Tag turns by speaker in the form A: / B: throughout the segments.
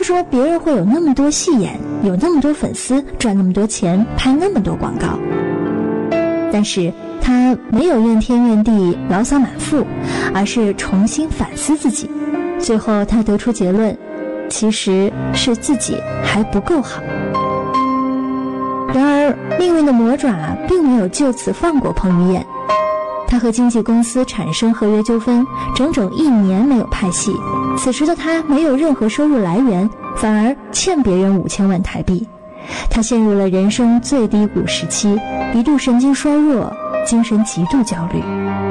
A: 说别人会有那么多戏演，有那么多粉丝，赚那么多钱，拍那么多广告。但是他没有怨天怨地牢骚满腹，而是重新反思自己，最后他得出结论，其实是自己还不够好。然而命运的魔爪并没有就此放过彭于晏，他和经纪公司产生合约纠纷，整整1年没有拍戏。此时的他没有任何收入来源，反而欠别人5000万台币。他陷入了人生最低谷时期，一度神经衰弱，精神极度焦虑。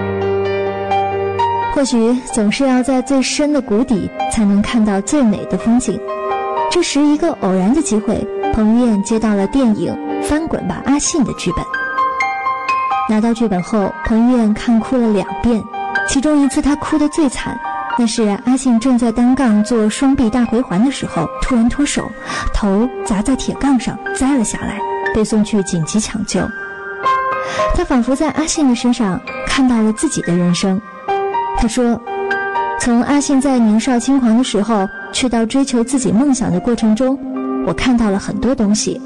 A: 或许总是要在最深的谷底才能看到最美的风景。这时一个偶然的机会，彭于晏接到了电影《翻滚吧，阿信》的剧本。拿到剧本后，彭于晏看哭了2遍，其中一次他哭得最惨，那是阿信正在单杠做双臂大回环的时候，突然脱手，头砸在铁杠上栽了下来，被送去紧急抢救。他仿佛在阿信的身上看到了自己的人生。他说，从阿信在年少轻狂的时候去到追求自己梦想的过程中，我看到了很多东西。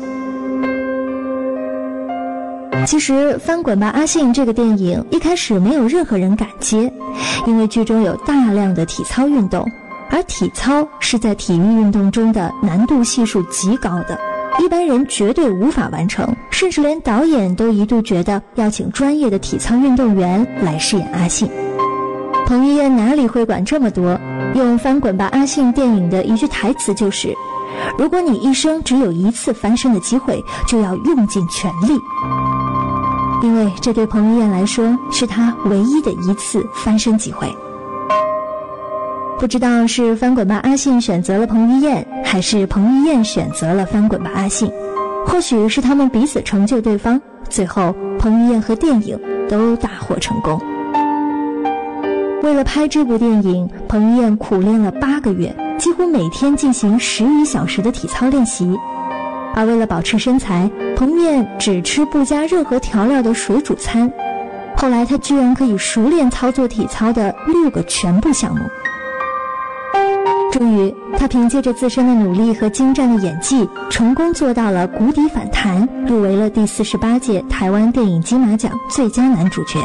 A: 其实《翻滚吧，阿信》这个电影一开始没有任何人敢接，因为剧中有大量的体操运动，而体操是在体育运动中的难度系数极高的，一般人绝对无法完成，甚至连导演都一度觉得要请专业的体操运动员来饰演阿信。彭于晏哪里会管这么多，用《翻滚吧，阿信》电影的一句台词就是，如果你一生只有1次翻身的机会，就要用尽全力。因为这对彭于晏来说是他唯一的1次翻身机会。不知道是翻滚吧阿信选择了彭于晏，还是彭于晏选择了翻滚吧阿信，或许是他们彼此成就对方，最后彭于晏和电影都大获成功。为了拍这部电影，彭于晏苦练了8个月，几乎每天进行10余小时的体操练习。而为了保持身材，彭于晏只吃不加任何调料的水煮餐。后来他居然可以熟练操作体操的6个全部项目。终于，他凭借着自身的努力和精湛的演技，成功做到了谷底反弹，入围了第48届台湾电影金马奖最佳男主角。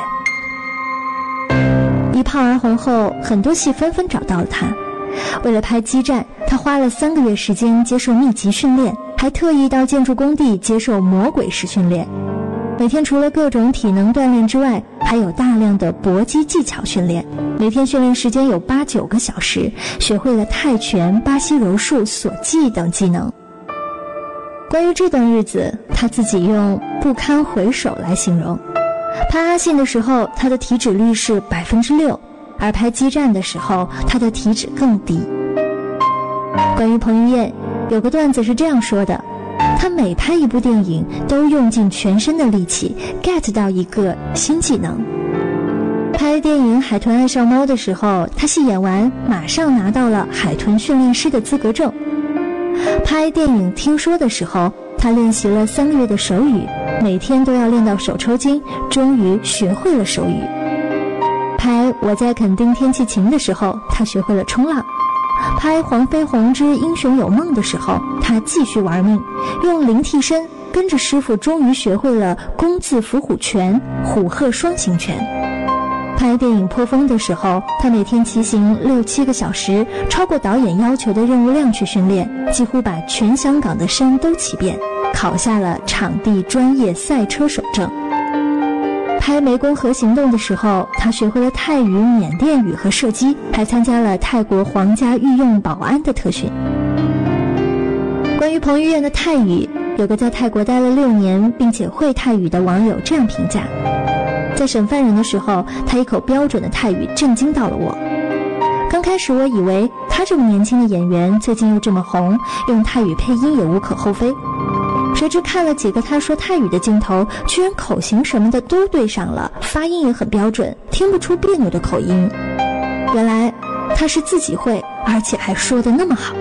A: 一炮而红后，很多戏纷纷找到了他。为了拍激战，他花了3个月时间接受密集训练，还特意到建筑工地接受魔鬼式训练。每天除了各种体能锻炼之外，还有大量的搏击技巧训练，每天训练时间有8-9个小时，学会了泰拳、巴西柔术、锁技等技能。关于这段日子，他自己用不堪回首来形容。拍阿信的时候，他的体脂率是6%，而拍激战的时候，他的体脂更低。关于彭于晏，有个段子是这样说的，他每拍一部电影都用尽全身的力气 get 到一个新技能。拍电影《海豚爱上猫》的时候，他戏演完马上拿到了海豚训练师的资格证。拍电影《听说》的时候，他练习了3个月的手语，每天都要练到手抽筋，终于学会了手语。拍《我在垦丁天气晴》的时候，他学会了冲浪。拍《黄飞鸿之英雄有梦》的时候，他继续玩命，用零替身跟着师傅，终于学会了弓字伏虎拳、虎鹤双形拳。拍电影《颇风》的时候，他每天骑行6-7个小时，超过导演要求的任务量去训练，几乎把全香港的山都骑遍，考下了场地专业赛车手证。拍《湄公河行动》的时候，他学会了泰语、缅甸语和射击，还参加了泰国皇家御用保安的特训。关于彭于晏的泰语，有个在泰国待了6年并且会泰语的网友这样评价：在审犯人的时候，他一口标准的泰语震惊到了我。刚开始我以为他这么年轻的演员最近又这么红，用泰语配音也无可厚非。谁知看了几个他说泰语的镜头，居然口型什么的都对上了，发音也很标准，听不出别扭的口音。原来他是自己会，而且还说得那么好。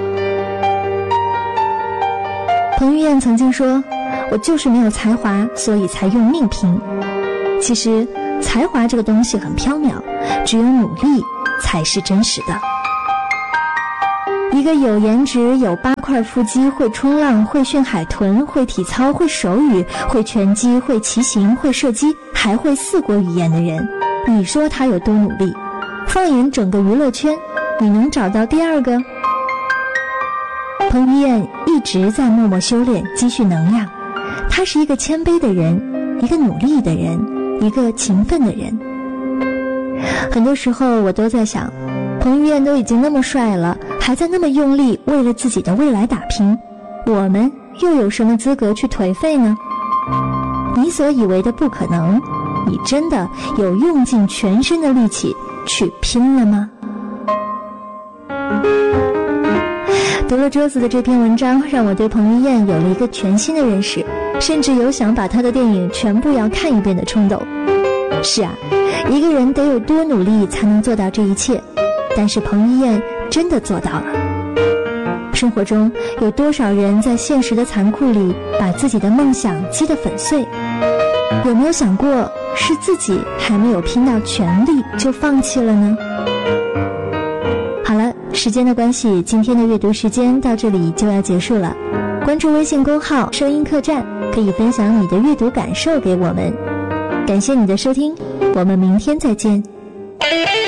A: 彭于晏曾经说，我就是没有才华，所以才用命拼。其实才华这个东西很缥缈，只有努力才是真实的。 一个有颜值、有8块腹肌、会冲浪、会训海豚、会体操、会手语、会拳击、会骑行、会射击，还会4国语言的人，你说他有多努力？放眼整个娱乐圈，你能找到第2个？彭于晏一直在默默修炼，积蓄能量。他是一个谦卑的人，一个努力的人，一个勤奋的人。很多时候我都在想，彭于晏都已经那么帅了，还在那么用力为了自己的未来打拼，我们又有什么资格去颓废呢？你所以为的不可能，你真的有用尽全身的力气去拼了吗？读了桌子的这篇文章，让我对彭于晏有了一个全新的认识，甚至有想把他的电影全部要看一遍的冲动。是啊，一个人得有多努力才能做到这一切，但是彭于晏真的做到了。生活中有多少人在现实的残酷里把自己的梦想击得粉碎？有没有想过是自己还没有拼到全力就放弃了呢？好了，时间的关系，今天的阅读时间到这里就要结束了。关注微信公号声音客栈，可以分享你的阅读感受给我们。感谢你的收听，我们明天再见。